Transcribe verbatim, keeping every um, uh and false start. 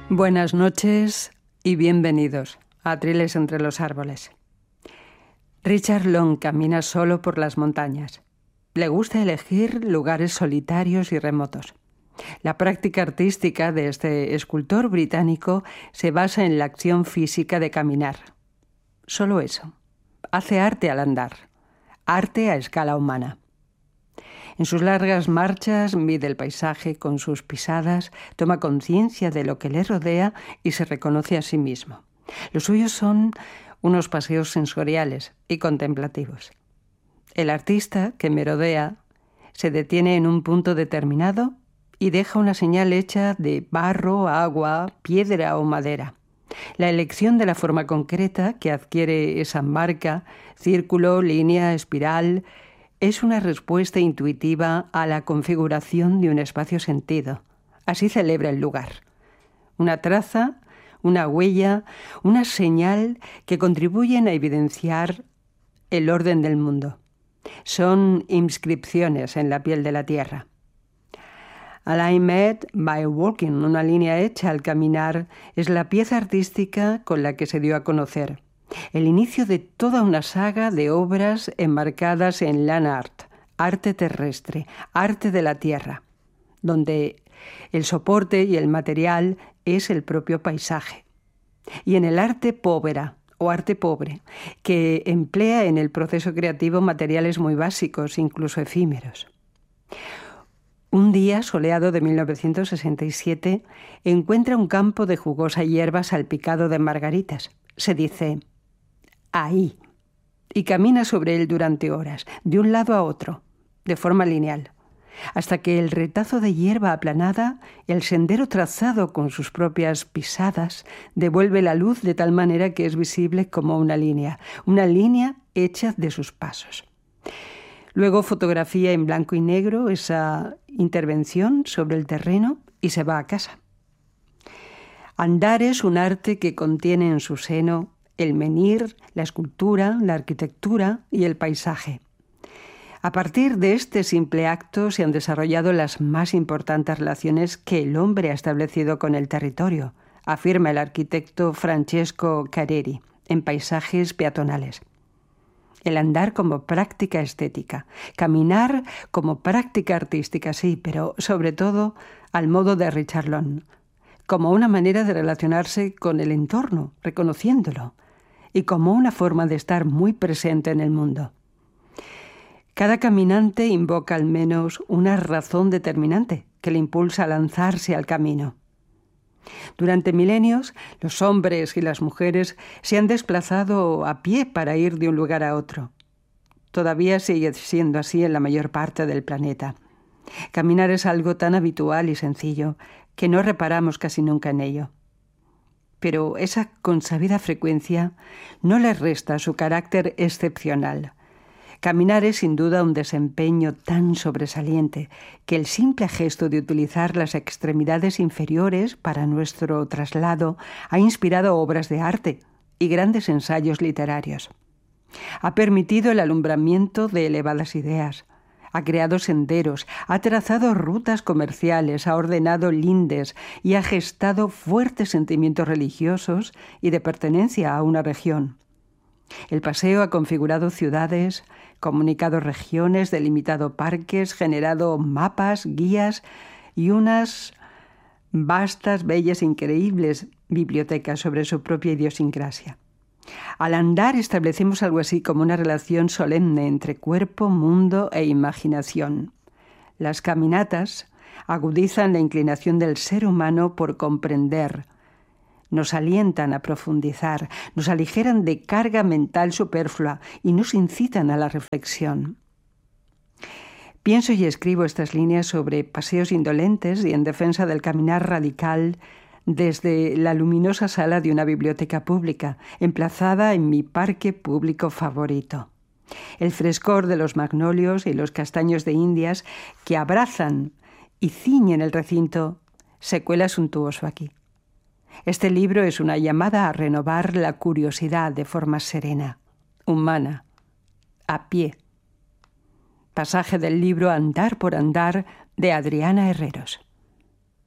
Buenas noches y bienvenidos a Atriles entre los árboles. Richard Long camina solo por las montañas. Le gusta elegir lugares solitarios y remotos. La práctica artística de este escultor británico se basa en la acción física de caminar. Solo eso. Hace arte al andar. Arte a escala humana. En sus largas marchas mide el paisaje con sus pisadas, toma conciencia de lo que le rodea y se reconoce a sí mismo. Los suyos son unos paseos sensoriales y contemplativos. El artista que merodea se detiene en un punto determinado y deja una señal hecha de barro, agua, piedra o madera. La elección de la forma concreta que adquiere esa marca, círculo, línea, espiral, es una respuesta intuitiva a la configuración de un espacio sentido. Así celebra el lugar. Una traza, una huella, una señal que contribuyen a evidenciar el orden del mundo. Son inscripciones en la piel de la tierra. Alignment by Walking, una línea hecha al caminar, es la pieza artística con la que se dio a conocer. El inicio de toda una saga de obras enmarcadas en land art, arte terrestre, arte de la tierra, donde el soporte y el material es el propio paisaje. Y en el arte povera o arte pobre, que emplea en el proceso creativo materiales muy básicos, incluso efímeros. Un día soleado de mil novecientos sesenta y siete encuentra un campo de jugosa hierba salpicado de margaritas. Se dice: ahí, y camina sobre él durante horas, de un lado a otro, de forma lineal, hasta que el retazo de hierba aplanada, el sendero trazado con sus propias pisadas, devuelve la luz de tal manera que es visible como una línea, una línea hecha de sus pasos. Luego fotografía en blanco y negro esa intervención sobre el terreno y se va a casa. Andar es un arte que contiene en su seno el menhir, la escultura, la arquitectura y el paisaje. A partir de este simple acto se han desarrollado las más importantes relaciones que el hombre ha establecido con el territorio, afirma el arquitecto Francesco Carreri, en Paisajes peatonales. El andar como práctica estética, caminar como práctica artística, sí, pero sobre todo al modo de Richard Long, como una manera de relacionarse con el entorno, reconociéndolo, y como una forma de estar muy presente en el mundo. Cada caminante invoca al menos una razón determinante que le impulsa a lanzarse al camino. Durante milenios, los hombres y las mujeres se han desplazado a pie para ir de un lugar a otro. Todavía sigue siendo así en la mayor parte del planeta. Caminar es algo tan habitual y sencillo que no reparamos casi nunca en ello. Pero esa consabida frecuencia no le resta su carácter excepcional. Caminar es sin duda un desempeño tan sobresaliente que el simple gesto de utilizar las extremidades inferiores para nuestro traslado ha inspirado obras de arte y grandes ensayos literarios. Ha permitido el alumbramiento de elevadas ideas, ha creado senderos, ha trazado rutas comerciales, ha ordenado lindes y ha gestado fuertes sentimientos religiosos y de pertenencia a una región. El paseo ha configurado ciudades, comunicado regiones, delimitado parques, generado mapas, guías y unas vastas, bellas e increíbles bibliotecas sobre su propia idiosincrasia. Al andar establecemos algo así como una relación solemne entre cuerpo, mundo e imaginación. Las caminatas agudizan la inclinación del ser humano por comprender, nos alientan a profundizar, nos aligeran de carga mental superflua y nos incitan a la reflexión. Pienso y escribo estas líneas sobre paseos indolentes y en defensa del caminar radical desde la luminosa sala de una biblioteca pública, emplazada en mi parque público favorito. El frescor de los magnolios y los castaños de Indias que abrazan y ciñen el recinto se cuela suntuoso aquí. Este libro es una llamada a renovar la curiosidad de forma serena, humana, a pie. Pasaje del libro Andar por andar de Adriana Herreros.